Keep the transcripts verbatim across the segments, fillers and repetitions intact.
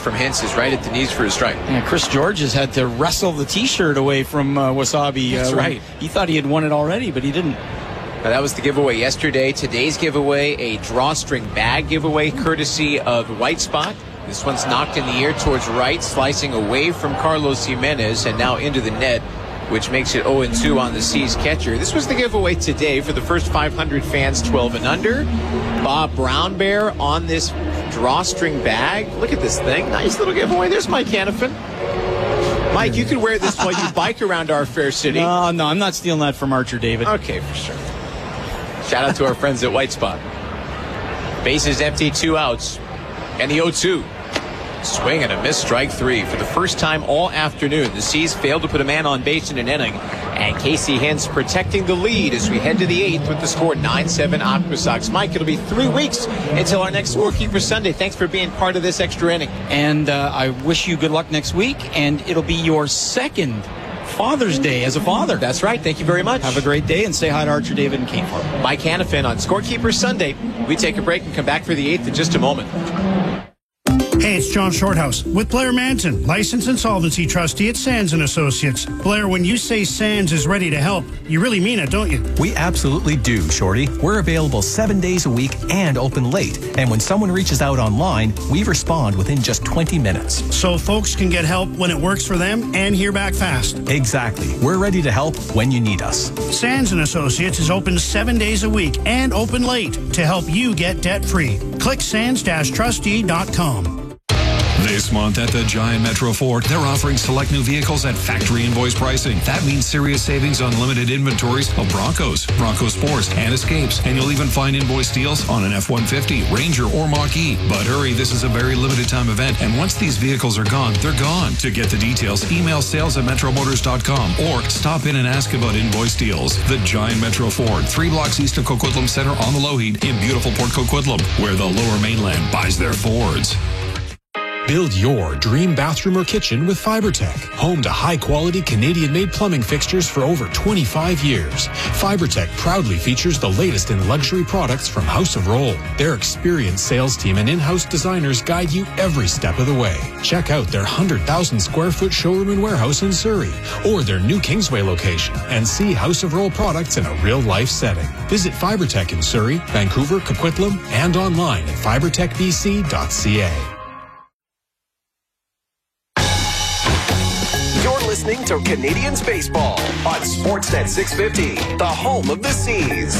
from Hintz is right at the knees for a strike. Yeah, Chris George has had to wrestle the T-shirt away from uh, Wasabi. That's uh, right. He thought he had won it already, but he didn't. Now, that was the giveaway yesterday. Today's giveaway, a drawstring bag giveaway courtesy of White Spot. This one's knocked in the air towards right, slicing away from Carlos Jimenez and now into the net, which makes it oh and two on the C's catcher. This was the giveaway today for the first five hundred fans twelve and under. Bob Brown Bear on this drawstring bag. Look at this thing. Nice little giveaway. There's Mike Hanifin. Mike, you could wear this while you bike around our fair city. No, no, I'm not stealing that from Archer David. Okay, for sure. Shout out to our friends at White Spot. Bases empty, two outs. And the oh two. Swing and a miss, strike three. For the first time all afternoon, the C's failed to put a man on base in an inning. And Casey Hintz protecting the lead as we head to the eighth with the score nine seven Aqua Sox. Mike, it'll be three weeks until our next Scorekeeper Sunday. Thanks for being part of this extra inning. And uh, I wish you good luck next week. And it'll be your second Father's Day as a father. That's right. Thank you very much. Have a great day and say hi to Archer David and Kane Farm. Mike Hanifin on Scorekeeper Sunday. We take a break and come back for the eighth in just a moment. Hey, it's John Shorthouse with Blair Manson, licensed insolvency trustee at Sands and Associates. Blair, when you say Sands is ready to help, you really mean it, don't you? We absolutely do, Shorty. We're available seven days a week and open late. And when someone reaches out online, we respond within just twenty minutes. So folks can get help when it works for them and hear back fast. Exactly. We're ready to help when you need us. Sands and Associates is open seven days a week and open late to help you get debt-free. Click sands dash trustee dot com. This month at the Giant Metro Ford, they're offering select new vehicles at factory invoice pricing. That means serious savings on limited inventories of Broncos, Bronco Sports, and Escapes. And you'll even find invoice deals on an F one fifty, Ranger, or Mach-E. But hurry, this is a very limited time event, and once these vehicles are gone, they're gone. To get the details, email sales at metro motors dot com or stop in and ask about invoice deals. The Giant Metro Ford, three blocks east of Coquitlam Center on the Lougheed in beautiful Port Coquitlam, where the Lower Mainland buys their Fords. Build your dream bathroom or kitchen with FiberTech. Home to high-quality Canadian-made plumbing fixtures for over twenty-five years. FiberTech proudly features the latest in luxury products from House of Rohl. Their experienced sales team and in-house designers guide you every step of the way. Check out their one hundred thousand square foot showroom and warehouse in Surrey or their new Kingsway location and see House of Rohl products in a real-life setting. Visit FiberTech in Surrey, Vancouver, Coquitlam, and online at fibertech b c dot c a. Listening to Canadians Baseball on Sportsnet six fifty, the home of the C's.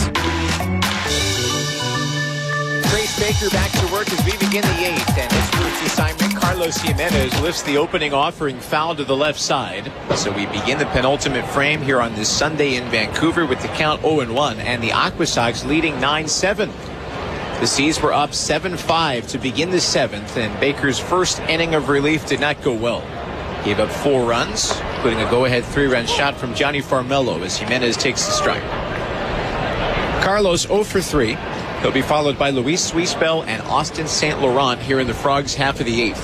Trace Baker back to work as we begin the eighth, and his first assignment, Carlos Jimenez lifts the opening offering foul to the left side. So we begin the penultimate frame here on this Sunday in Vancouver with the count oh and one, and the Aqua Sox leading nine seven. The C's were up seven five to begin the seventh, and Baker's first inning of relief did not go well. Gave up four runs, including a go-ahead three-run shot from Johnny Farmello as Jimenez takes the strike. Carlos oh for three. He'll be followed by Luis Suisbel and Austin Saint Laurent here in the Frogs' half of the eighth.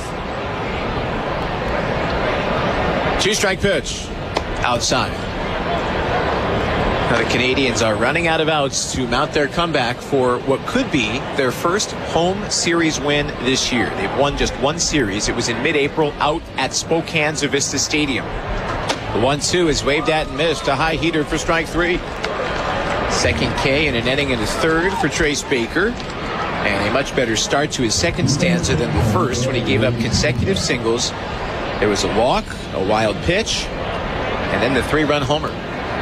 Two-strike pitch. Outside. Now the Canadians are running out of outs to mount their comeback for what could be their first home series win this year. They've won just one series. It was in mid-April out at Spokane Zavista Stadium. The one two is waved at and missed. A high heater for strike three. Second K and an inning in his third for Trace Baker. And a much better start to his second stanza than the first when he gave up consecutive singles. There was a walk, a wild pitch, and then the three-run homer.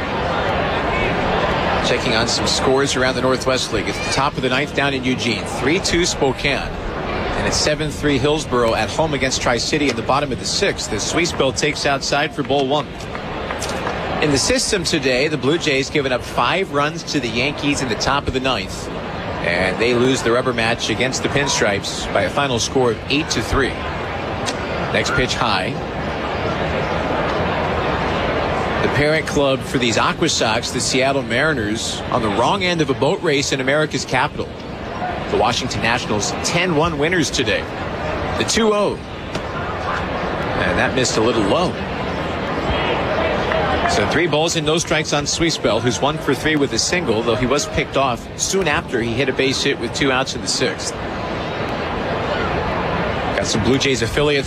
Checking on some scores around the Northwest League. It's the top of the ninth down in Eugene. three two Spokane. And it's seven three Hillsboro at home against Tri-City in the bottom of the sixth as Suisbel takes outside for ball one. In the system today, the Blue Jays giving up five runs to the Yankees in the top of the ninth. And they lose the rubber match against the Pinstripes by a final score of eight to three. Next pitch high. The parent club for these Aqua Sox, the Seattle Mariners, on the wrong end of a boat race in America's capital. The Washington Nationals ten one winners today. The two oh. And that missed a little low. So three balls and no strikes on Suisbel, who's one for three with a single, though he was picked off soon after he hit a base hit with two outs in the sixth. Got some Blue Jays affiliates